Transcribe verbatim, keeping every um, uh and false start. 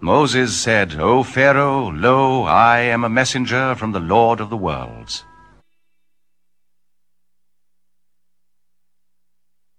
Moses said, O Pharaoh, lo, I am a messenger from the Lord of the worlds.